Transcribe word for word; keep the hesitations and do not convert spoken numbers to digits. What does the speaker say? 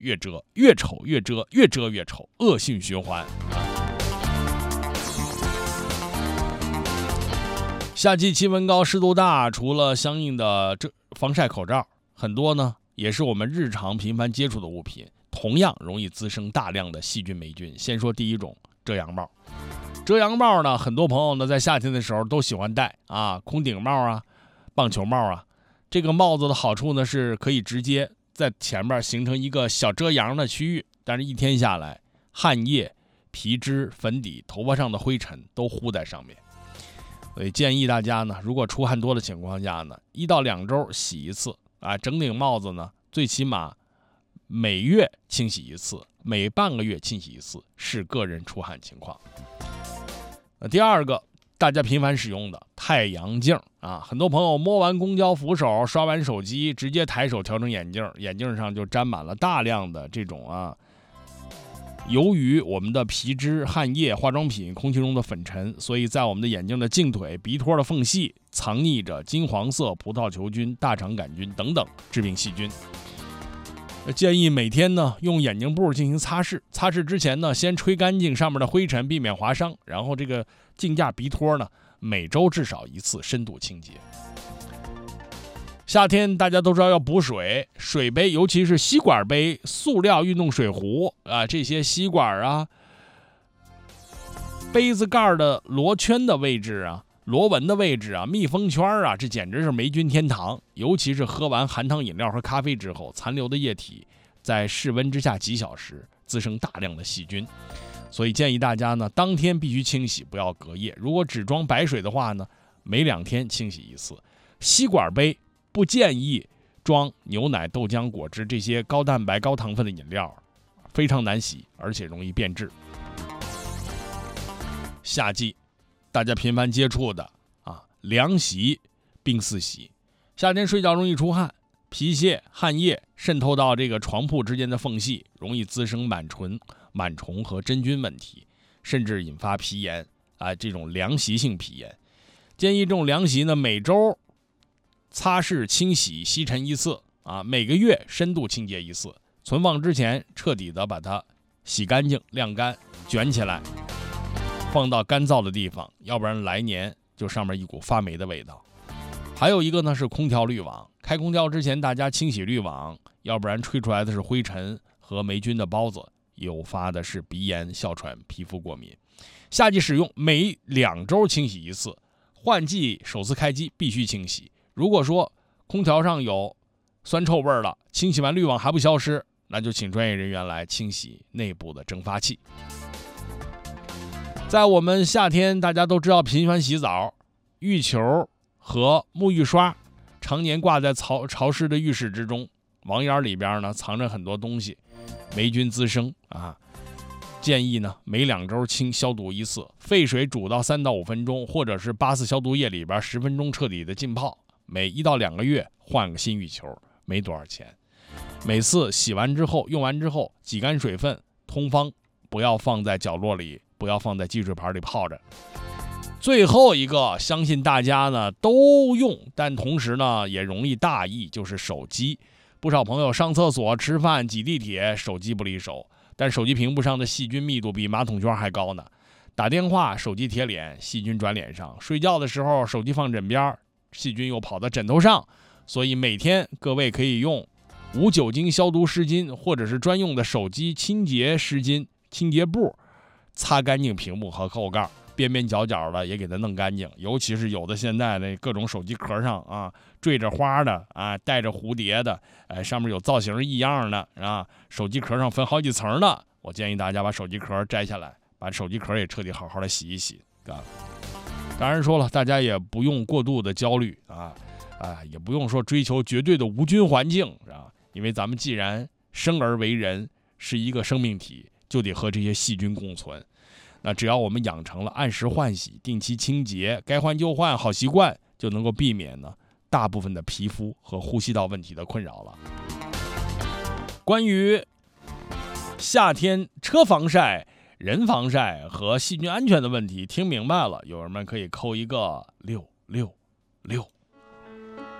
越遮，越丑越遮，越遮越丑，恶性循环。夏季气温高，湿度大，除了相应的这防晒口罩，很多呢也是我们日常频繁接触的物品，同样容易滋生大量的细菌霉菌。先说第一种，遮阳帽。遮阳帽呢，很多朋友呢在夏天的时候都喜欢戴啊，空顶帽啊，棒球帽啊。这个帽子的好处呢是可以直接在前面形成一个小遮阳的区域，但是一天下来，汗液、皮脂、粉底、头发上的灰尘都糊在上面。所以建议大家呢，如果出汗多的情况下呢，一到两周洗一次啊。整顶帽子呢，最起码每月清洗一次，每半个月清洗一次，视个人出汗情况。那第二个，大家频繁使用的太阳镜啊，很多朋友摸完公交扶手、刷完手机，直接抬手调整眼镜，眼镜上就沾满了大量的这种啊。由于我们的皮脂、汗液、化妆品、空气中的粉尘，所以在我们的眼镜的镜腿、鼻托的缝隙藏匿着金黄色葡萄球菌、大肠杆菌等等致病细菌。建议每天呢用眼镜布进行擦拭，擦拭之前呢先吹干净上面的灰尘，避免划伤，然后这个镜架鼻托呢每周至少一次深度清洁。夏天大家都知道要补水，水杯尤其是吸管杯、塑料运动水壶啊，这些吸管啊、杯子盖的螺圈的位置啊、螺纹的位置啊、密封圈啊，这简直是霉菌天堂。尤其是喝完含糖饮料和咖啡之后，残留的液体在室温之下几小时滋生大量的细菌，所以建议大家呢当天必须清洗，不要隔夜。如果只装白水的话呢，每两天清洗一次。吸管杯不建议装牛奶、豆浆、果汁这些高蛋白、高糖分的饮料，非常难洗，而且容易变质。夏季大家频繁接触的啊，凉席、冰四洗。夏天睡觉容易出汗，皮屑、汗液渗透到这个床铺之间的缝隙，容易滋生螨虫、螨虫和真菌问题，甚至引发皮炎啊，这种凉席性皮炎。建议这种凉席呢，每周擦拭、清洗、吸尘一次啊，每个月深度清洁一次。存放之前，彻底的把它洗干净、晾干，卷起来，放到干燥的地方，要不然来年就上面一股发霉的味道。还有一个呢是空调滤网，开空调之前大家清洗滤网，要不然吹出来的是灰尘和霉菌的孢子，诱发的是鼻炎、哮喘、皮肤过敏。夏季使用每两周清洗一次，换季首次开机必须清洗。如果说空调上有酸臭味了，清洗完滤网还不消失，那就请专业人员来清洗内部的蒸发器。在我们夏天大家都知道频繁洗澡，浴球和沐浴刷常年挂在潮潮湿的浴室之中，网眼里边呢藏着很多东西，霉菌滋生啊。建议呢每两周清消毒一次，沸水煮到三到五分钟，或者是八四消毒液里边十分钟彻底的浸泡。每一到两个月换个新浴球，没多少钱。每次洗完之后、用完之后挤干水分，通风，不要放在角落里，不要放在积水盘里泡着。最后一个，相信大家呢都用，但同时呢也容易大意，就是手机。不少朋友上厕所、吃饭、挤地铁，手机不离手，但手机屏幕上的细菌密度比马桶圈还高呢。打电话，手机贴脸，细菌转脸上；睡觉的时候，手机放枕边，细菌又跑到枕头上。所以每天各位可以用无酒精消毒湿巾，或者是专用的手机清洁湿巾、清洁布，擦干净屏幕和后盖，边边角角的也给它弄干净。尤其是有的现在的各种手机壳上啊，缀着花的啊，带着蝴蝶的，哎，上面有造型异样的啊，手机壳上分好几层的，我建议大家把手机壳摘下来，把手机壳也彻底好好的洗一洗啊。当然说了，大家也不用过度的焦虑啊，啊，也不用说追求绝对的无菌环境啊，因为咱们既然生而为人，是一个生命体，就得和这些细菌共存。那只要我们养成了按时换洗、定期清洁、该换就换好习惯，就能够避免呢大部分的皮肤和呼吸道问题的困扰了。关于夏天车防晒、人防晒和细菌安全的问题，听明白了，友人们可以扣一个六六六。